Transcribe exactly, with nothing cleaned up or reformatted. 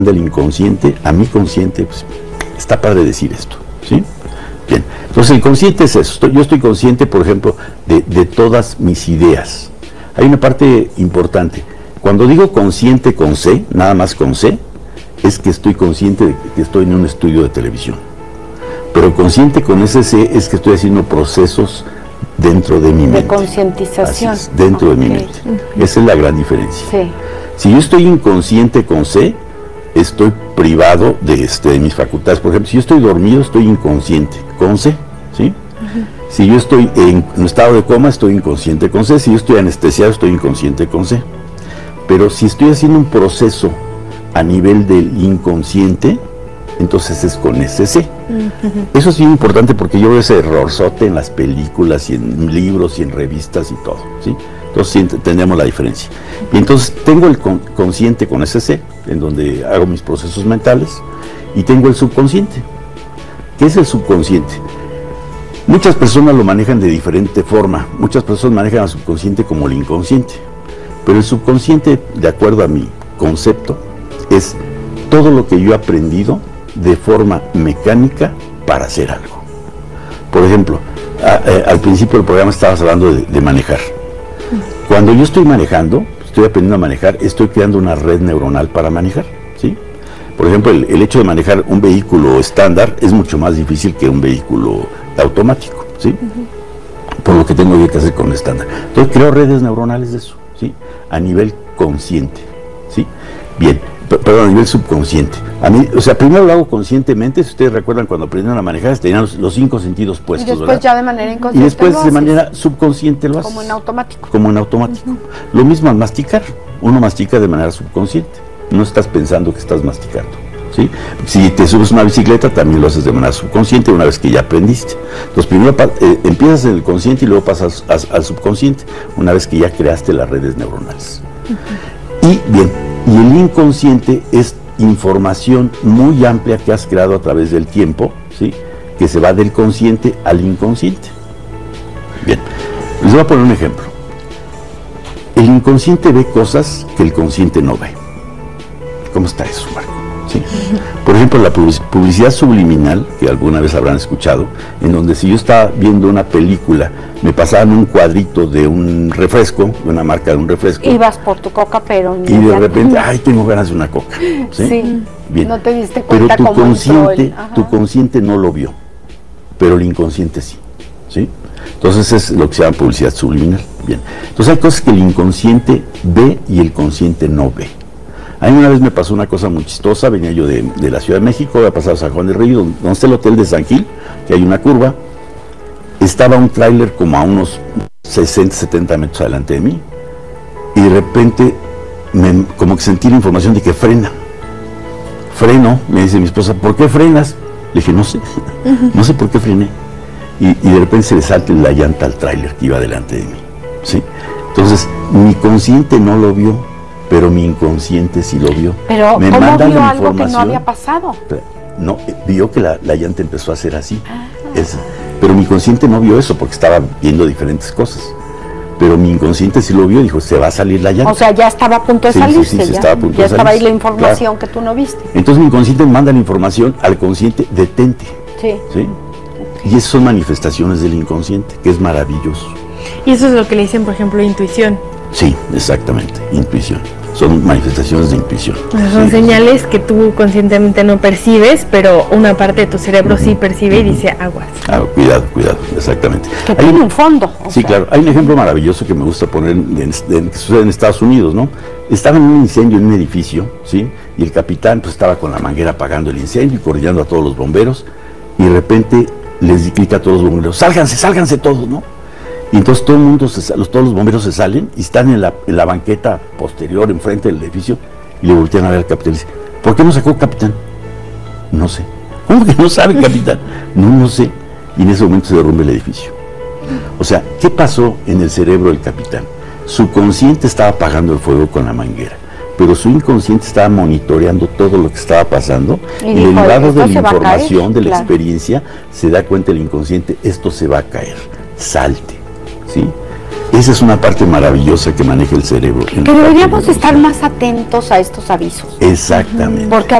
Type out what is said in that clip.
del inconsciente a mi consciente, pues, está padre decir esto, ¿sí? Bien, entonces el consciente es eso. Yo estoy consciente, por ejemplo, de, de todas mis ideas. Hay una parte importante. Cuando digo consciente con C, nada más con C, es que estoy consciente de que estoy en un estudio de televisión. Pero consciente con ese C es que estoy haciendo procesos dentro de mi mente. De concientización. Así es, dentro okay. de mi mente. Uh-huh. Esa es la gran diferencia. Sí. Si yo estoy inconsciente con C, estoy privado de, este, de mis facultades. Por ejemplo, si yo estoy dormido, estoy inconsciente con C, ¿sí? Uh-huh. Si yo estoy en, en estado de coma, estoy inconsciente con C. Si yo estoy anestesiado, estoy inconsciente con C. Pero si estoy haciendo un proceso a nivel del inconsciente, entonces es con ese C. Uh-huh. Eso es bien importante porque yo veo ese errorzote en las películas y en libros y en revistas y todo, ¿sí? Entonces sí, tenemos la diferencia. Y entonces tengo el con, consciente con ese C, en donde hago mis procesos mentales, y tengo el subconsciente. ¿Qué es el subconsciente? Muchas personas lo manejan de diferente forma. Muchas personas manejan al subconsciente como el inconsciente. Pero el subconsciente, de acuerdo a mi concepto, es todo lo que yo he aprendido de forma mecánica para hacer algo. Por ejemplo, a, a, al principio del programa estabas hablando de, de manejar. Cuando yo estoy manejando, estoy aprendiendo a manejar, estoy creando una red neuronal para manejar, ¿sí? Por ejemplo, el, el hecho de manejar un vehículo estándar es mucho más difícil que un vehículo automático, ¿sí? Uh-huh. Por lo que tengo yo que hacer con el estándar. Entonces creo redes neuronales de eso, ¿sí? A nivel consciente, ¿sí? Bien, perdón, a nivel subconsciente. A mí, o sea, primero lo hago conscientemente. Si ustedes recuerdan cuando aprendieron a manejar, tenían los, los cinco sentidos puestos, y después, ¿verdad? Ya de manera inconsciente. Y después de manera subconsciente lo haces. Como en automático. Como en automático. Uh-huh. Lo mismo al masticar. Uno mastica de manera subconsciente. No estás pensando que estás masticando, ¿sí? Si te subes una bicicleta, también lo haces de manera subconsciente una vez que ya aprendiste. Entonces primero eh, empiezas en el consciente y luego pasas al, al subconsciente una vez que ya creaste las redes neuronales. Uh-huh. Y bien, y el inconsciente es información muy amplia que has creado a través del tiempo, ¿sí? Que se va del consciente al inconsciente. Bien, les voy a poner un ejemplo. El inconsciente ve cosas que el consciente no ve. ¿Cómo está eso, Marco? ¿Sí? Por ejemplo, la publicidad subliminal, que alguna vez habrán escuchado, en donde si yo estaba viendo una película, me pasaban un cuadrito de un refresco, de una marca de un refresco. Ibas por tu coca, pero... Y de repente, ay, tengo ganas de una coca. Sí, sí. Bien. No te diste cuenta. Pero tu cómo consciente, el... tu consciente no lo vio, pero el inconsciente sí, ¿sí? Entonces es lo que se llama publicidad subliminal. Bien. Entonces hay cosas que el inconsciente ve y el consciente no ve. A mí una vez me pasó una cosa muy chistosa. Venía yo de, de la Ciudad de México, había pasado a San Juan del Río, donde, donde está el hotel de San Gil, que hay una curva. Estaba un tráiler como a unos sesenta, setenta metros adelante de mí, y de repente me, como que sentí la información de que frena. Freno, me dice mi esposa, ¿por qué frenas? Le dije, no sé, uh-huh. no sé por qué frené. Y, y de repente se le salta la llanta al tráiler que iba delante de mí, ¿sí? Entonces, mi consciente no lo vio, pero mi inconsciente sí lo vio. Pero me ¿cómo manda vio la algo que no había pasado? No, vio que la, la llanta empezó a hacer así. Ah. Es, pero mi consciente no vio eso porque estaba viendo diferentes cosas. Pero mi inconsciente sí lo vio y dijo, se va a salir la llanta. O sea, ya estaba a punto de sí, salirse. Sí, sí, ya, estaba a punto ya de estaba salirse. ahí la información, claro, que tú no viste. Entonces mi inconsciente manda la información al consciente, detente. Sí. ¿Sí? Y esas son manifestaciones del inconsciente, que es maravilloso. Y eso es lo que le dicen, por ejemplo, intuición. Sí, exactamente, intuición. Son manifestaciones de intuición. Son sí, señales sí. que tú conscientemente no percibes, pero una parte de tu cerebro uh-huh. sí percibe uh-huh. y dice aguas. Ah, cuidado, cuidado, exactamente. Que tiene un fondo. Sí, sea. Claro. Hay un ejemplo maravilloso que me gusta poner en, en, en, que sucede en Estados Unidos, ¿no? Estaba en un incendio en un edificio, ¿sí? Y el capitán pues estaba con la manguera apagando el incendio y coordinando a todos los bomberos, y de repente les grita a todos los bomberos, sálganse, sálganse todos, ¿no? Y entonces todo el mundo, se, los, todos los bomberos se salen y están en la, en la banqueta posterior, enfrente del edificio, y le voltean a ver al capitán y le dicen, ¿por qué no sacó capitán? No sé. ¿Cómo que no sabe, capitán? No, no sé. Y en ese momento se derrumba el edificio. O sea, ¿qué pasó en el cerebro del capitán? Su consciente estaba apagando el fuego con la manguera, pero su inconsciente estaba monitoreando todo lo que estaba pasando, y, y derivado de la información, de la claro. experiencia, se da cuenta el inconsciente, esto se va a caer, salte. ¿Sí? Esa es una parte maravillosa que maneja el cerebro. Que deberíamos estar más atentos a estos avisos. Exactamente. Porque